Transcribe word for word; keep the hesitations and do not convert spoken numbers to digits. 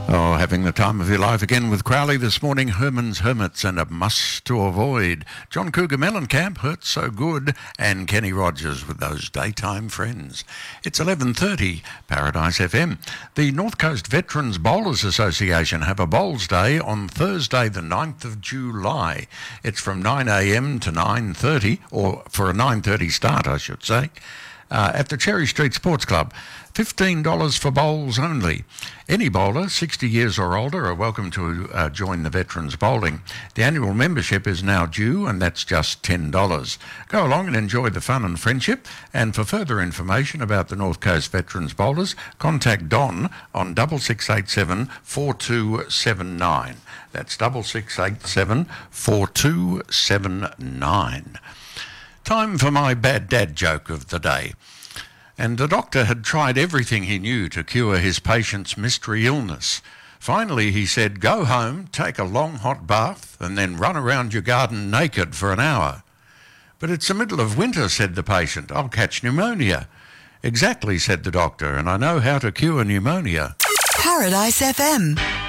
Oh, having the time of your life again with Crowley this morning. Herman's Hermits and A Must to Avoid. John Cougar Mellencamp, Hurt So Good, and Kenny Rogers with Those Daytime Friends. It's eleven thirty, Paradise F M. The North Coast Veterans Bowlers Association have a bowls day on Thursday the ninth of July. It's from nine a m to nine thirty, or for a nine thirty start, I should say, uh, at the Cherry Street Sports Club. fifteen dollars for bowls only. Any bowler sixty years or older are welcome to uh, join the Veterans Bowling. The annual membership is now due, and that's just ten dollars. Go along and enjoy the fun and friendship. And for further information about the North Coast Veterans Bowlers, contact Don on six six eight seven, four two seven nine. That's six six eight seven, four two seven nine. Time for my bad dad joke of the day. And the doctor had tried everything he knew to cure his patient's mystery illness. Finally, he said, go home, take a long hot bath, and then run around your garden naked for an hour. But it's the middle of winter, said the patient. I'll catch pneumonia. Exactly, said the doctor, and I know how to cure pneumonia. Paradise F M.